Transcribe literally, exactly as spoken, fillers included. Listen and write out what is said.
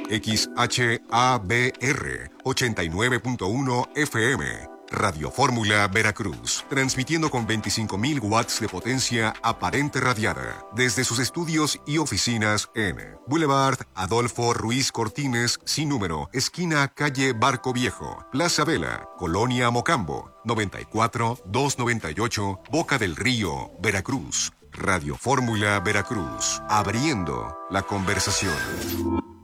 X H A B R ochenta y nueve punto uno F M. Radio Fórmula Veracruz, transmitiendo con veinticinco mil watts de potencia aparente radiada desde sus estudios y oficinas en Boulevard Adolfo Ruiz Cortines, sin número, esquina calle Barco Viejo, Plaza Vela, Colonia Mocambo, noventa y cuatro doscientos noventa y ocho, Boca del Río, Veracruz. Radio Fórmula Veracruz, abriendo la conversación.